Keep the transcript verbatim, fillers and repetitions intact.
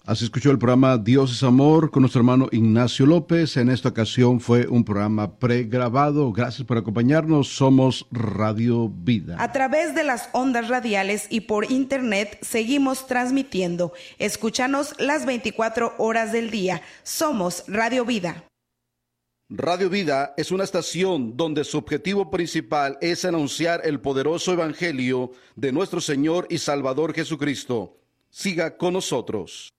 Así escuchó el programa Dios es Amor con nuestro hermano Ignacio López. En esta ocasión fue un programa pregrabado. Gracias por acompañarnos. Somos Radio Vida. A través de las ondas radiales y por internet seguimos transmitiendo. Escúchanos las veinticuatro horas del día. Somos Radio Vida. Radio Vida es una estación donde su objetivo principal es anunciar el poderoso evangelio de nuestro Señor y Salvador Jesucristo. Siga con nosotros.